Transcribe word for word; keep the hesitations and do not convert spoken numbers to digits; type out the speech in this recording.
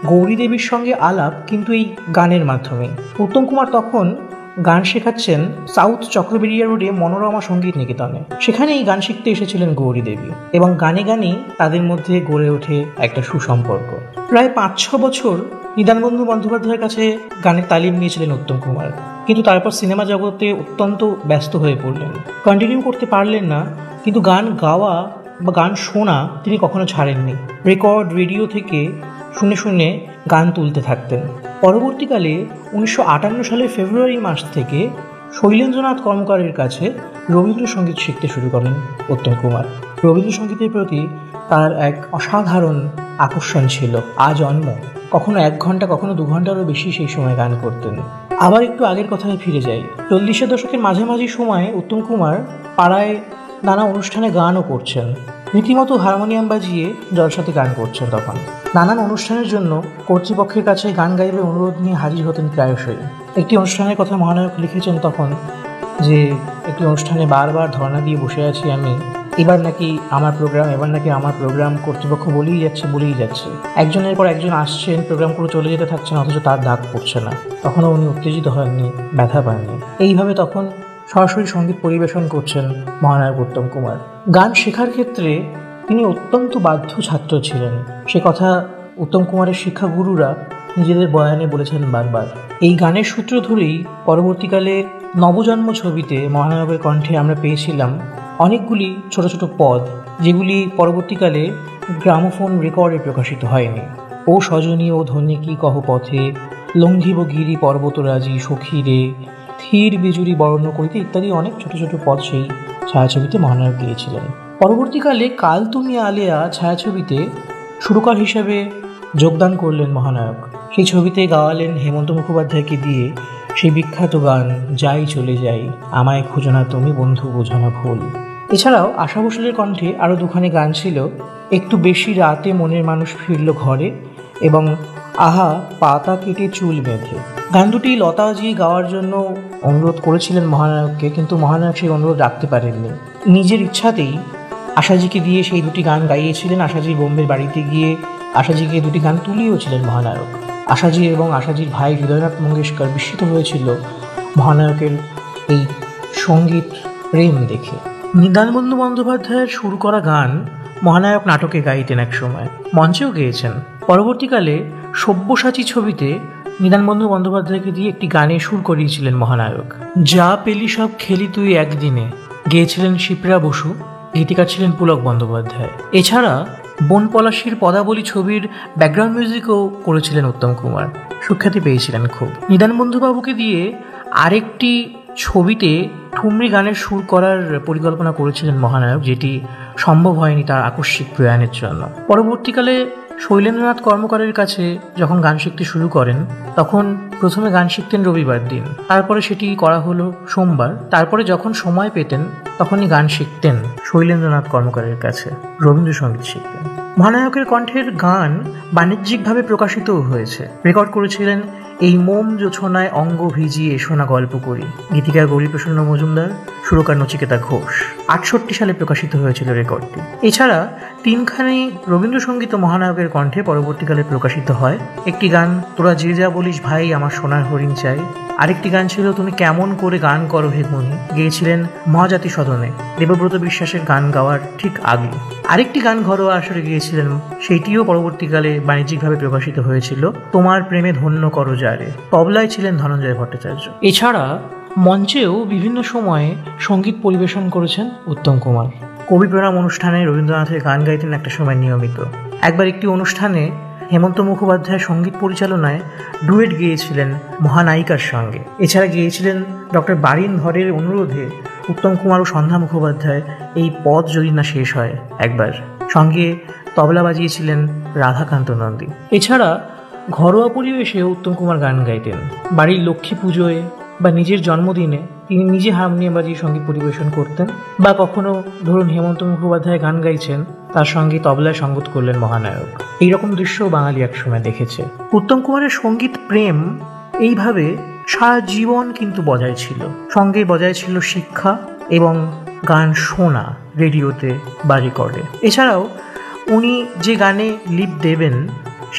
গৌরী দেবীর সঙ্গে আলাপ কিন্তু এই গানের মাধ্যমে। উত্তম কুমার তখন গান শেখাচ্ছেন সাউথ চক্রবেড়িয়া রোডে মনোরমা সঙ্গীত নিকেতনে। সেখানেই গান শিখতে এসেছিলেন গৌরী দেবী এবং গানে গানেই তাদের মধ্যে গড়ে ওঠে একটা সুসম্পর্ক। প্রায় পাঁচ ছ বছর নিদানবন্ধু বন্দ্যোপাধ্যায়ের কাছে গানের তালিম নিয়েছিলেন উত্তম কুমার, কিন্তু তারপর সিনেমা জগতে অত্যন্ত ব্যস্ত হয়ে পড়লেন, কন্টিনিউ করতে পারলেন না। কিন্তু গান গাওয়া বা গান শোনা তিনি কখনো ছাড়েননি। রেকর্ড, রেডিও থেকে শুনে শুনে গান তুলতে থাকতেন। পরবর্তীকালে উনিশশো আটান্ন সালের ফেব্রুয়ারি মাস থেকে শৈলেন্দ্রনাথ কর্মকারের কাছে রবীন্দ্রসঙ্গীত শিখতে শুরু করেন উত্তম কুমার। রবীন্দ্রসঙ্গীতের প্রতি তার এক অসাধারণ আকর্ষণ ছিল আজন্ম। কখনো এক ঘন্টা, কখনো দু ঘন্টারও বেশি সেই সময় গান করতেন। আবার একটু আগের কথায় ফিরে যাই। চল্লিশের দশকের মাঝামাঝি সময়ে উত্তম কুমার পাড়ায় নানা অনুষ্ঠানে গানও করছেন, রীতিমতো হারমোনিয়াম বাজিয়ে জলসাতে গান করছেন। তখন নানান অনুষ্ঠানের জন্য কর্তৃপক্ষের কাছে গান গাইবে অনুরোধ নিয়ে হাজির হতেন প্রায়শই। একটি অনুষ্ঠানের কথা মহানায়ক লিখেছেন তখন যে, একটি অনুষ্ঠানে বারবার ধর্ণা দিয়ে বসে আছি আমি, এবার নাকি আমার প্রোগ্রাম, এবার নাকি আমার প্রোগ্রাম, কর্তৃপক্ষ বলেই যাচ্ছে বলেই যাচ্ছে একজনের পর একজন আসছেন, প্রোগ্রাম করে চলে যেতে থাকছেন, অথচ তার ডাক পড়ছে না। তখনও উনি উত্তেজিত হননি, ব্যথা পাননি। এইভাবে তখন সরাসরি সঙ্গীত পরিবেশন করছেন মহানায়ক উত্তম কুমার। গান শেখার ক্ষেত্রে তিনি অত্যন্ত বাধ্য ছাত্র ছিলেন, সে কথা উত্তম কুমারের শিক্ষাগুরুরা নিজেদের বয়ানে বলেছেন বারবার। এই গানের সূত্র ধরেই পরবর্তীকালে নবজন্ম ছবিতে মহানায়কের কণ্ঠে আমরা পেয়েছিলাম অনেকগুলি ছোট ছোট পদ, যেগুলি পরবর্তীকালে গ্রামোফোন রেকর্ডে প্রকাশিত হয়নি। ও সজনী ও ধন্যে কি কহ পথে, লঙ্ঘিব গিরি পর্বতরাজি সখী রে, ধীর বিজুরি বর্ণ করিতে ইত্যাদি অনেক ছোট ছোট পদ সেই ছায়াছবিতে মহানায়ক গিয়েছিলেন। পরবর্তীকালে কাল তুমি আলেয়া ছায়াছবিতে সুরকার হিসেবে যোগদান করলেন মহানায়ক। সেই ছবিতে গাওয়ালেন হেমন্ত মুখোপাধ্যায়কে দিয়ে সেই বিখ্যাত গান যাই চলে যাই, আমায় খুঁজো না তুমি বন্ধু বোঝো না ভুল। এছাড়াও আশা ভোসলের কণ্ঠে আরও দুখানি গান ছিল, একটু বেশি রাতে মনের মানুষ ফিরল ঘরে এবং আহা পাতা কেটে চুল বেঁধে। গান দুটি লতাজি গাওয়ার জন্য অনুরোধ করেছিলেন মহানায়ককে, কিন্তু মহানায়ক সেই অনুরোধ রাখতে পারেননি। নিজের ইচ্ছাতেই আশাজিকে দিয়ে সেই দুটি গান গাইয়েছিলেন। আশাজির বোম্বের বাড়িতে গিয়ে আশাজিকে দুটি গান তুলিয়েছিলেন মহানায়ক। আশাজি এবং আশাজির ভাই হৃদয়নাথ মঙ্গেশকর বিস্মিত হয়েছিল মহানায়কের এই সঙ্গীত প্রেম দেখে। নিদানবন্ধু বন্দ্যোপাধ্যায়ের শুরু করা গান মহানায়ক নাটকে গাইতেন, এক সময় মঞ্চেও গেয়েছেন। পরবর্তীকালে সব্যসাচী ছবিতে নিদানবন্ধু বন্দ্যোপাধ্যায়কে দিয়ে একটি গানে সুর করিয়েছিলেন মহানায়ক। যা পেলি সব খেলি তুই একদিনে, গেয়েছিলেন শিপ্রা বসু, গীতিকার ছিলেন পুলক বন্দ্যোপাধ্যায়। এছাড়া বন পলাশির পদাবলী ছবির ব্যাকগ্রাউন্ড মিউজিকও করেছিলেন উত্তম কুমার, সুখ্যাতি পেয়েছিলেন খুব। নিদানবন্ধুবাবুকে দিয়ে আরেকটি ছবিতে ঠুমরি গানের সুর করার পরিকল্পনা করেছিলেন মহানায়ক, যেটি সম্ভব হয়নি তার আকস্মিক প্রয়াণের জন্য। পরবর্তীকালে শৈলেন্দ্রনাথ কর্মকারের কাছে যখন গান শিখতে শুরু করেন, তখন প্রথমে গান শিখতেন রবিবার দিন, তারপরে সেটি করা হলো সোমবার। তারপরে যখন সময় পেতেন তখনই গান শিখতেন শৈলেন্দ্রনাথ কর্মকারের কাছে, রবীন্দ্রসঙ্গীত শিখতেন। মহানায়কের কণ্ঠের গান বাণিজ্যিকভাবে প্রকাশিতও হয়েছে। রেকর্ড করেছিলেন এই মোম জোছনায় অঙ্গ ভিজিয়ে শোনা গল্প করি, গীতিকার গৌরীপ্রসন্ন মজুমদার, সুরকার নচিকেতা ঘোষ। আটষট্টি সালে প্রকাশিত হয়েছিল রেকর্ডটি। এছাড়া তিনখানি রবীন্দ্রসঙ্গীত মহানায়কের কণ্ঠে পরবর্তীকালে প্রকাশিত হয়। একটি গান তোরা যে যা বলিস ভাই আমার সোনার হরিণ চাই, আরেকটি গান ছিল তুমি কেমন করে গান করো হে মনি, গেয়েছিলেন মহাজাতি সদনে দেবব্রত বিশ্বাসের গান গাওয়ার ঠিক আগে। আরেকটি গান ঘরোয়া আসরে গিয়েছিলেন, সেইটিও পরবর্তীকালে বাণিজ্যিকভাবে প্রকাশিত হয়েছিল, তোমার প্রেমে ধন্য করো যারে। তবলায় ছিলেন ধনঞ্জয় ভট্টাচার্য। এছাড়া মঞ্চেও বিভিন্ন সময়ে সঙ্গীত পরিবেশন করেছেন উত্তম কুমার। কবি প্রণাম অনুষ্ঠানে রবীন্দ্রনাথের গান গাইতেন একটা সময় নিয়মিত। একবার একটি অনুষ্ঠানে হেমন্ত মুখোপাধ্যায় সঙ্গীত পরিচালনায় ডুয়েট গেয়েছিলেন মহানায়িকার সঙ্গে। এছাড়া গিয়েছিলেন ডক্টর বারিন ধরের অনুরোধে উত্তম কুমার ও সন্ধ্যা মুখোপাধ্যায় এই পদ যদি না শেষ হয় একবার। সঙ্গে তবলা বাজিয়েছিলেন রাধাকান্ত নন্দী। এছাড়া ঘরোয়া পরিবেশে উত্তম কুমার গান গাইতেন। বাড়ির লক্ষ্মী পুজোয় বা নিজের জন্মদিনে তিনি নিজে হারমোনিয়াম বাজিয়ে সঙ্গীত পরিবেশন করতেন, বা কখনো ধরুন হেমন্ত মুখোপাধ্যায় গান গাইছেন, তার সঙ্গে তবলায় সঙ্গত করলেন মহানায়ক। এইরকম দৃশ্যও বাঙালি একসময় দেখেছে। উত্তম কুমারের সঙ্গীত প্রেম এইভাবে সারা জীবন কিন্তু বজায় ছিল। সঙ্গে বজায় ছিল শিক্ষা এবং গান শোনা রেডিওতে বা রেকর্ডে। এছাড়াও উনি যে গানে লিপ দেবেন